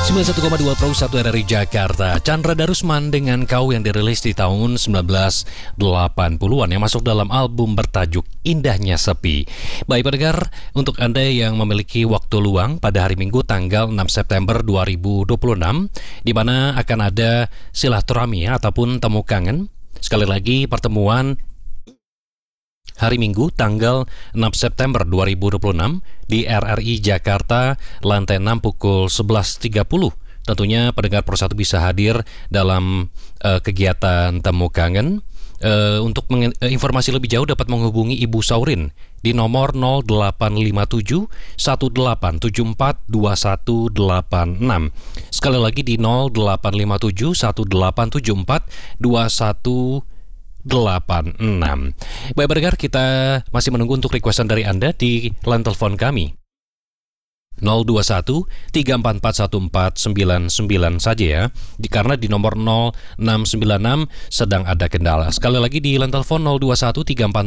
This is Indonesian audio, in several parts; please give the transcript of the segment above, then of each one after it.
91,2 Pro 1 RRI Jakarta. Chandra Darusman dengan Kau yang dirilis di tahun 1980-an yang masuk dalam album bertajuk Indahnya Sepi. Baik pendengar, untuk Anda yang memiliki waktu luang pada hari Minggu tanggal 6 September 2026, di mana akan ada silaturahmi ataupun temu kangen. Sekali lagi pertemuan hari Minggu tanggal 6 September 2026 di RRI Jakarta, lantai 6 pukul 11.30. Tentunya pendengar Pro 1 bisa hadir dalam kegiatan temu kangen. Untuk informasi lebih jauh dapat menghubungi Ibu Saurin di nomor 0857 1874 2186. Sekali lagi di 0857 1874 2186. Baik pendengar, kita masih menunggu untuk requestan dari Anda di line telepon kami 021 3441499 saja ya, karena di nomor 0696 sedang ada kendala. Sekali lagi di line telepon 021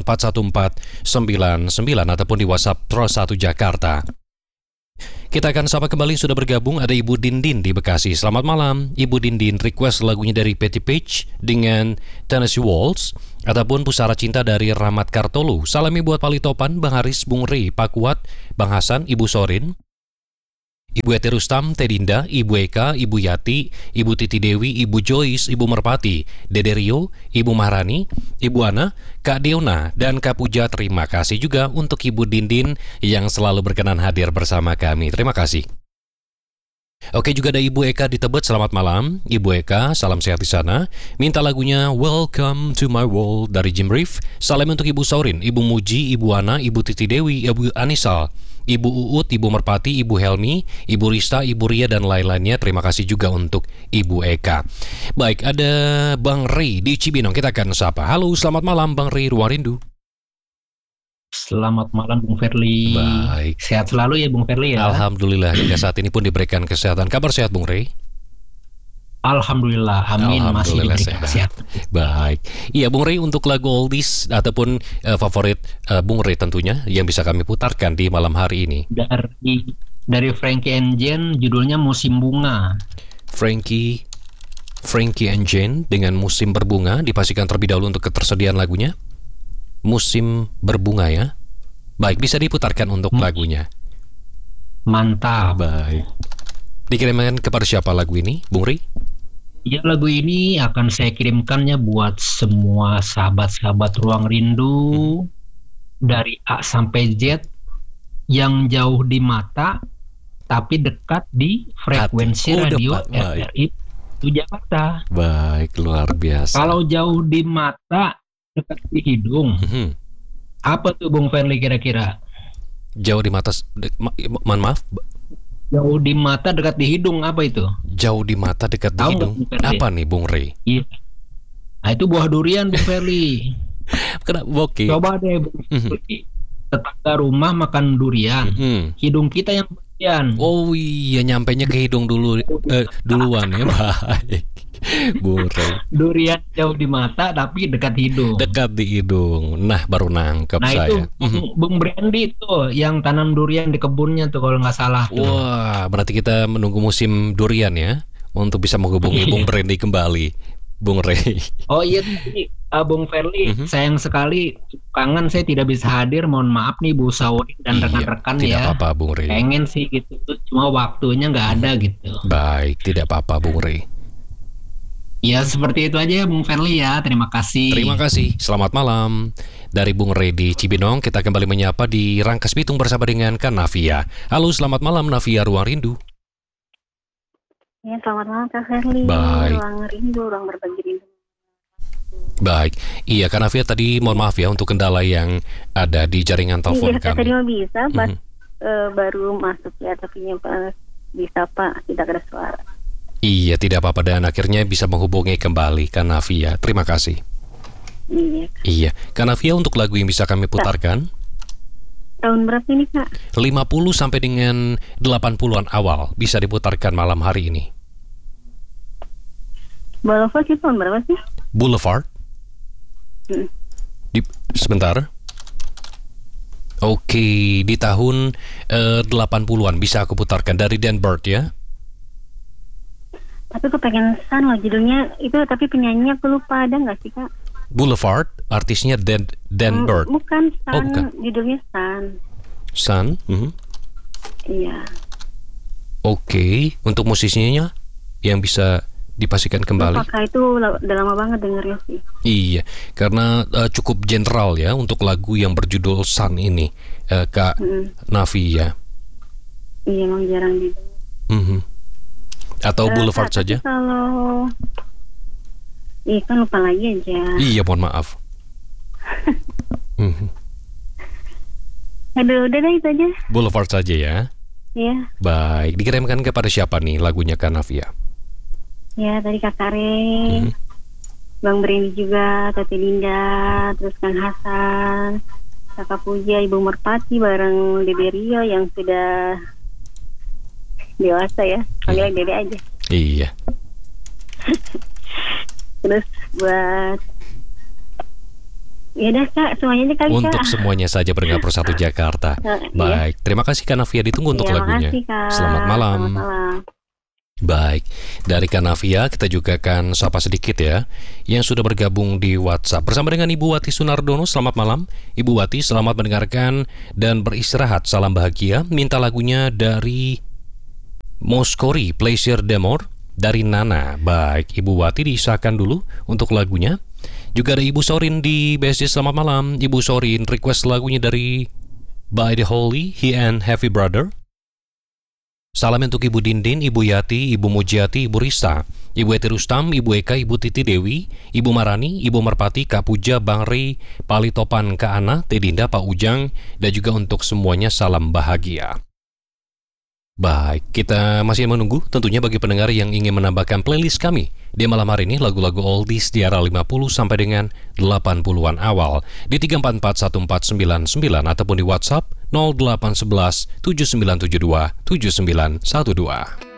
3441499 ataupun di WhatsApp Pro 1 Jakarta. Kita akan sapa kembali, sudah bergabung ada Ibu Dindin di Bekasi. Selamat malam Ibu Dindin, request lagunya dari Petty Page dengan Tennessee Waltz ataupun Pusara Cinta dari Rahmat Kartolo. Salami buat Palitopan, Bang Haris, Bung Rey, Pak Kuat, Bang Hasan, Ibu Sorin, Ibu Eti Rustam, Tedinda, Ibu Eka, Ibu Yati, Ibu Titi Dewi, Ibu Joyce, Ibu Merpati, Dede Rio, Ibu Maharani, Ibu Ana, Kak Deona, dan Kak Puja. Terima kasih juga untuk Ibu Dindin yang selalu berkenan hadir bersama kami. Terima kasih. Oke, juga ada Ibu Eka di Tebet. Selamat malam Ibu Eka, salam sehat di sana. Minta lagunya Welcome to My World dari Jim Reeve. Salam untuk Ibu Saurin, Ibu Muji, Ibu Ana, Ibu Titi Dewi, Ibu Anisal, Ibu Uut, Ibu Merpati, Ibu Helmi, Ibu Rista, Ibu Ria, dan lain-lainnya. Terima kasih juga untuk Ibu Eka. Baik, ada Bang Rey di Cibinong. Kita akan sapa. Halo, selamat malam Bang Rey, Ruang Rindu. Selamat malam Bung Ferli. Baik. Sehat selalu ya Bung Ferli ya. Alhamdulillah, hingga saat ini pun diberikan kesehatan. Kabar sehat Bung Rey? Alhamdulillah, amin, masih diberikan kesehatan. Baik. Iya Bung Rey, untuk lagu oldies ataupun favorit Bung Rey tentunya yang bisa kami putarkan di malam hari ini. Dari Frankie and Jane, judulnya Musim Bunga. Frankie and Jane dengan Musim Berbunga, dipastikan terlebih dahulu untuk ketersediaan lagunya. Musim Berbunga ya. Baik, bisa diputarkan untuk lagunya. Mantap. Baik. Dikirimkan kepada siapa lagu ini, Bung Rey? Ya, lagu ini akan saya kirimkannya buat semua sahabat-sahabat Ruang Rindu dari A sampai Z yang jauh di mata tapi dekat di frekuensi radio RRI Jakarta. Baik, luar biasa. Kalau jauh di mata dekat di hidung, apa tuh Bung Ferli kira-kira? Jauh di mata, mohon maaf. Jauh di mata dekat di hidung, apa itu? Jauh di mata dekat di hidung. Apa nih Bung Rey? Iya. Nah, itu buah durian Bung Ferli. Kenapa? Oke. Coba deh Bung Ferli. Tetangga rumah makan durian. Hidung kita yang durian. Oh iya, nyampainya ke hidung duluan ya. Baik. Bung Rey. Durian jauh di mata tapi dekat hidung. Dekat di hidung. Nah, baru nangkep saya. Nah itu Bung Brandy tuh yang tanam durian di kebunnya tuh kalau nggak salah tuh. Wah, berarti kita menunggu musim durian ya untuk bisa menghubungi Bung Brandy kembali, Bung Rey. Oh iya, Bung Ferli, sayang sekali kangen saya tidak bisa hadir. Mohon maaf nih Bu Sauri dan rekan-rekan ya. Tidak apa-apa Bung Rey. Pengen sih gitu, cuma waktunya nggak ada gitu. Baik, tidak apa-apa Bung Rey. Ya seperti itu aja Bung Ferli ya, terima kasih. Terima kasih, selamat malam. Dari Bung Rey di Cibinong, kita kembali menyapa di Rangkas Bitung bersama dengan Kak Navia. Halo, selamat malam Navia, Ruang Rindu. Ya, selamat malam Kak Ferli. Baik. Ruang Rindu, ruang berbagi rindu. Baik, iya Kak Navia, tadi mohon maaf ya untuk kendala yang ada di jaringan telepon kami. Iya, tadi mau bisa, baru masuk ya, tapi bisa Pak, tidak ada suara. Iya, tidak apa-apa, dan akhirnya bisa menghubungi kembali Kak Navia. Terima kasih. Iya, Kak Navia, untuk lagu yang bisa kami putarkan tahun berapa ini Kak? 50 sampai dengan 80-an awal bisa diputarkan malam hari ini. Boulevard itu tahun berapa sih? Boulevard? Sebentar. Oke, di tahun 80-an bisa aku putarkan dari Dan Bird ya. Tapi aku pengen Sun loh judulnya itu, tapi penyanyinya aku lupa, ada nggak sih Kak? Boulevard, artisnya Dan Bird. Bukan Sun, Oh, bukan. judulnya Sun. Sun. Iya. Oke, untuk musisinya yang bisa dipastikan kembali. Apakah itu udah lama banget dengernya sih? Iya, karena cukup general ya untuk lagu yang berjudul Sun ini, Kak Nafi ya. Iya, emang jarang didengar. Atau Boulevard Kak, saja? tapi kalau kan lupa lagi aja. Iya, mohon maaf. Aduh, udah deh itu aja. Boulevard saja ya. Iya. Baik, dikirimkan kepada siapa nih lagunya Kak Nafi ya? Ya, tadi Kak Karin, Bang Breni juga, Tati Linda, terus Kang Hasan, Kakak Puja, Ibu Merpati bareng Dede Rio yang sudah dewasa ya, panggilnya Dede aja. Iya. Terus buat ya udah Kak, semuanya aja kali Untuk Kak. semuanya saja pendengar Persatu Jakarta. Baik, terima kasih Kak Navia, ditunggu untuk Iya, lagunya. makasih, Kak. Selamat malam. Selamat malam. Baik, dari Kak Navia kita juga akan sapa sedikit ya yang sudah bergabung di WhatsApp bersama dengan Ibu Wati Sunardono. Selamat malam Ibu Wati, selamat mendengarkan dan beristirahat. Salam bahagia. Minta lagunya dari Moskori, Pleasure Demor dari Nana. Baik, Ibu Wati disahkan dulu untuk lagunya. Juga ada Ibu Sorin di BSD. Selamat malam Ibu Sorin, request lagunya dari By the Holy, He and Heavy Brother. Salam untuk Ibu Dindin, Ibu Yati, Ibu Mujiati, Ibu Rista, Ibu Eti Rustam, Ibu Eka, Ibu Titi Dewi, Ibu Marani, Ibu Merpati, Kak Puja, Bang Rey, Palitopan, Kak Ana, Teh Dinda, Pak Ujang, dan juga untuk semuanya salam bahagia. Baik, kita masih menunggu tentunya bagi pendengar yang ingin menambahkan playlist kami di malam hari ini, lagu-lagu oldies di era 50 sampai dengan 80-an awal di 3441499 ataupun di WhatsApp 0811 7972 7912.